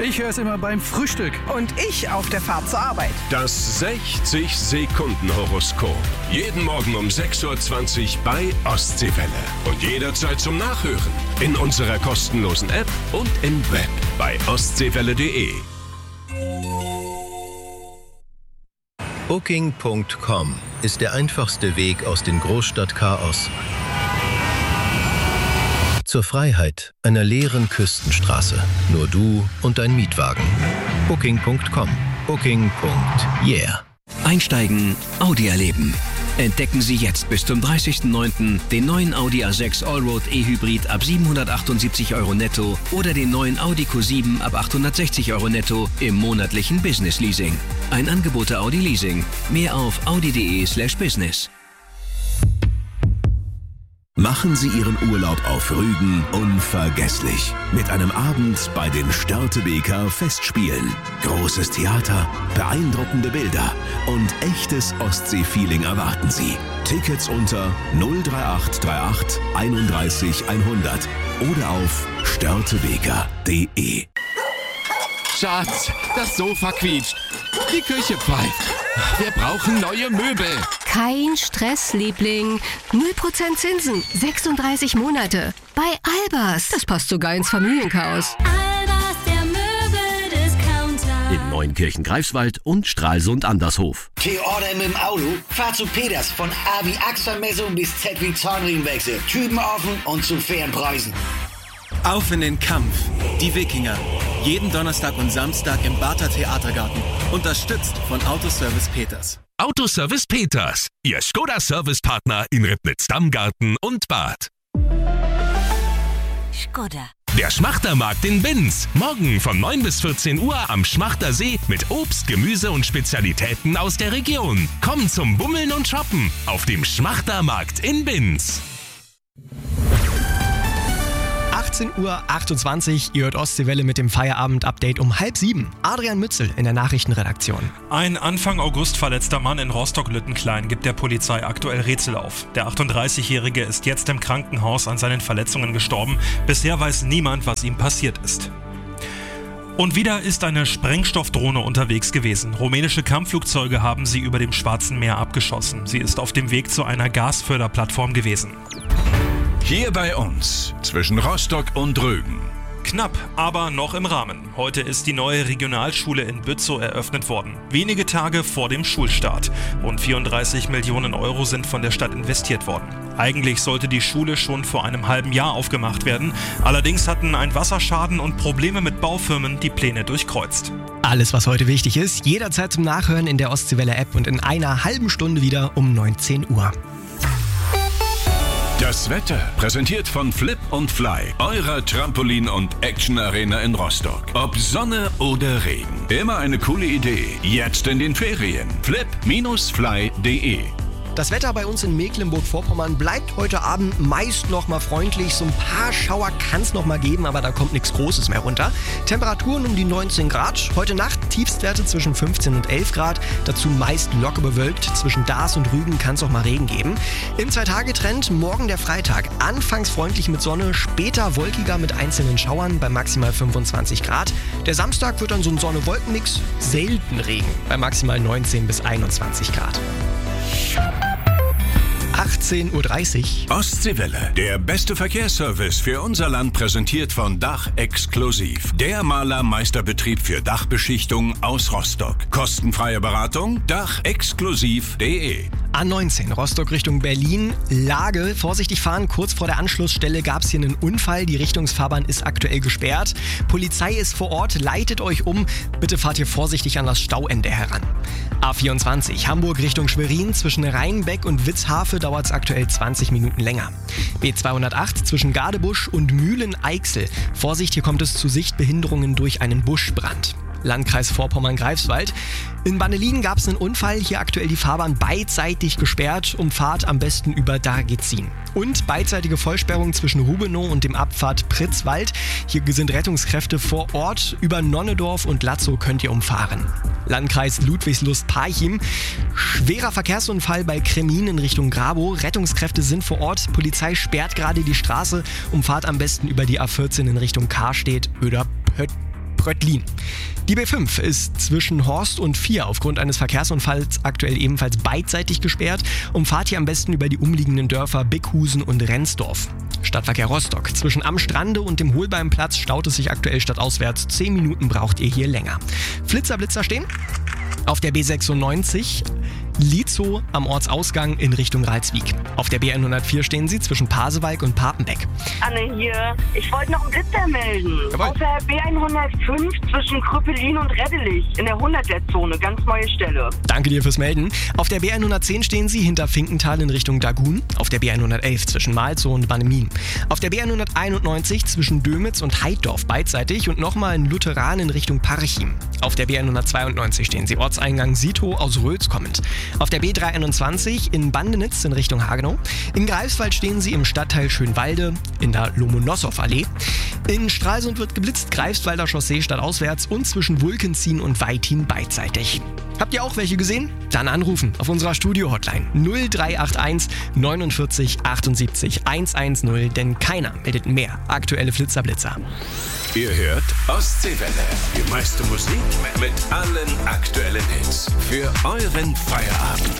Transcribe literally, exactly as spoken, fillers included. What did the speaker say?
Ich höre es immer beim Frühstück. Und ich auf der Fahrt zur Arbeit. Das sechzig-Sekunden-Horoskop. Jeden Morgen um sechs Uhr zwanzig bei Ostseewelle. Und jederzeit zum Nachhören. In unserer kostenlosen App und im Web bei ostseewelle punkt de. Booking Punkt com ist der einfachste Weg aus dem Großstadtchaos zur Freiheit einer leeren Küstenstraße. Nur du und dein Mietwagen. Booking Punkt com. Booking. Yeah. Einsteigen, Audi erleben. Entdecken Sie jetzt bis zum dreißigsten neunten den neuen Audi A sechs Allroad E-Hybrid ab siebenhundertachtundsiebzig Euro netto oder den neuen Audi Q sieben ab achthundertsechzig Euro netto im monatlichen Business Leasing. Ein Angebot der Audi Leasing. Mehr auf audi punkt de slash business. Machen Sie Ihren Urlaub auf Rügen unvergesslich. Mit einem Abend bei den Störtebeker Festspielen. Großes Theater, beeindruckende Bilder und echtes Ostsee-Feeling erwarten Sie. Tickets unter null drei acht drei acht einunddreißig hundert oder auf störtebeker punkt de. Schatz, das Sofa quietscht. Die Küche pfeift. Wir brauchen neue Möbel. Kein Stress, Liebling. null Prozent Zinsen, sechsunddreißig Monate. Bei Albers. Das passt sogar ins Familienchaos. Albers, der Möbeldiscounter. In Neunkirchen, Greifswald und Stralsund Andershof. T-Order mit dem Auto? Fahr zu Peters. Von A wie Achsermessung bis Z wie Zahnriemenwechsel. Typen offen und zu fairen Preisen. Auf in den Kampf. Die Wikinger. Jeden Donnerstag und Samstag im Barther Theatergarten. Unterstützt von Autoservice Peters. Autoservice Peters. Ihr Skoda-Service-Partner in Ribnitz-Dammgarten und Bad. Skoda. Der Schmachtermarkt in Binz. Morgen von neun bis vierzehn Uhr am Schmachtersee mit Obst, Gemüse und Spezialitäten aus der Region. Komm zum Bummeln und Shoppen auf dem Schmachtermarkt in Binz. achtzehn Uhr achtundzwanzig, ihr hört Ostseewelle mit dem Feierabend-Update um halb sieben. Adrian Mützel in der Nachrichtenredaktion. Ein Anfang August verletzter Mann in Rostock-Lüttenklein gibt der Polizei aktuell Rätsel auf. Der achtunddreißigjährige ist jetzt im Krankenhaus an seinen Verletzungen gestorben. Bisher weiß niemand, was ihm passiert ist. Und wieder ist eine Sprengstoffdrohne unterwegs gewesen. Rumänische Kampfflugzeuge haben sie über dem Schwarzen Meer abgeschossen. Sie ist auf dem Weg zu einer Gasförderplattform gewesen. Hier bei uns, zwischen Rostock und Rügen. Knapp, aber noch im Rahmen. Heute ist die neue Regionalschule in Bützow eröffnet worden. Wenige Tage vor dem Schulstart. Rund vierunddreißig Millionen Euro sind von der Stadt investiert worden. Eigentlich sollte die Schule schon vor einem halben Jahr aufgemacht werden. Allerdings hatten ein Wasserschaden und Probleme mit Baufirmen die Pläne durchkreuzt. Alles, was heute wichtig ist, jederzeit zum Nachhören in der Ostseewelle-App und in einer halben Stunde wieder um neunzehn Uhr. Das Wetter präsentiert von Flip und Fly, eurer Trampolin- und Action-Arena in Rostock. Ob Sonne oder Regen, immer eine coole Idee. Jetzt in den Ferien. flip Bindestrich fly punkt de. Das Wetter bei uns in Mecklenburg-Vorpommern bleibt heute Abend meist noch mal freundlich. So ein paar Schauer kann es noch mal geben, aber da kommt nichts Großes mehr runter. Temperaturen um die neunzehn Grad. Heute Nacht Tiefstwerte zwischen fünfzehn und elf Grad. Dazu meist locker bewölkt. Zwischen Daas und Rügen kann es auch mal Regen geben. Im Zwei-Tage-Trend morgen der Freitag. Anfangs freundlich mit Sonne, später wolkiger mit einzelnen Schauern bei maximal fünfundzwanzig Grad. Der Samstag wird dann so ein Sonne-Wolken-Mix. Selten Regen bei maximal neunzehn bis einundzwanzig Grad. achtzehn Uhr dreißig. Ostseewelle, der beste Verkehrsservice für unser Land, präsentiert von Dach Exklusiv. Der Malermeisterbetrieb für Dachbeschichtung aus Rostock. Kostenfreie Beratung, dach exklusiv punkt de. A neunzehn, Rostock Richtung Berlin. Lage, vorsichtig fahren, kurz vor der Anschlussstelle gab es hier einen Unfall. Die Richtungsfahrbahn ist aktuell gesperrt. Polizei ist vor Ort, leitet euch um. Bitte fahrt hier vorsichtig an das Stauende heran. A vierundzwanzig, Hamburg Richtung Schwerin. Zwischen Rheinbeck und Witzhafe dauert es aktuell zwanzig Minuten länger. B zweihundertacht zwischen Gadebusch und Mühlen-Eichsel. Vorsicht, hier kommt es zu Sichtbehinderungen durch einen Buschbrand. Landkreis Vorpommern-Greifswald. In Bannelien gab es einen Unfall, hier aktuell die Fahrbahn beidseitig gesperrt, Umfahrt am besten über Dargezin. Und beidseitige Vollsperrung zwischen Hubenow und dem Abfahrt Pritzwald. Hier sind Rettungskräfte vor Ort, über Nonnedorf und Latzow könnt ihr umfahren. Landkreis Ludwigslust-Parchim. Schwerer Verkehrsunfall bei Kremin in Richtung Grabow. Rettungskräfte sind vor Ort, Polizei sperrt gerade die Straße, Umfahrt am besten über die A vierzehn in Richtung Karstedt oder Pött. Pröttlin. Die B fünf ist zwischen Horst und Vier aufgrund eines Verkehrsunfalls aktuell ebenfalls beidseitig gesperrt und fahrt hier am besten über die umliegenden Dörfer Bickhusen und Rendsdorf. Stadtverkehr Rostock. Zwischen Am Strande und dem Holbeimplatz staut es sich aktuell stadtauswärts. Zehn Minuten braucht ihr hier länger. Flitzer, Blitzer stehen. Auf der B sechsundneunzig Lietzow am Ortsausgang in Richtung Ralswiek. Auf der B hundertvier stehen sie zwischen Pasewalk und Papenbeck. Anne hier. Ich wollte noch einen Blitzer melden. Jawohl. Auf der B hundertfünf zwischen Krüppelin und Reddelich in der hundert-Zone. Ganz neue Stelle. Danke dir fürs Melden. Auf der B hundertzehn stehen sie hinter Finkenthal in Richtung Dagun. Auf der B hundertelf zwischen Malzow und Bannemin. Auf der B hunderteinundneunzig zwischen Dömitz und Heiddorf beidseitig und nochmal in Lutheran in Richtung Parchim. Auf der B hundertzweiundneunzig stehen sie Ortseingang Sito aus Röls kommend. Auf der B dreihunderteinundzwanzig in Bandenitz in Richtung Hagenow. In Greifswald stehen sie im Stadtteil Schönwalde in der Lomonossow-Allee. In Stralsund wird geblitzt, Greifswalder Chaussee stadtauswärts und zwischen Wulkenzien und Weitin beidseitig. Habt ihr auch welche gesehen? Dann anrufen auf unserer Studio-Hotline null drei acht eins neunundvierzig achtundsiebzig hundertzehn, denn keiner meldet mehr aktuelle Flitzerblitzer. Ihr hört Ostseewelle. Die meiste Musik mit allen aktuellen Hits. Für euren Feierabend.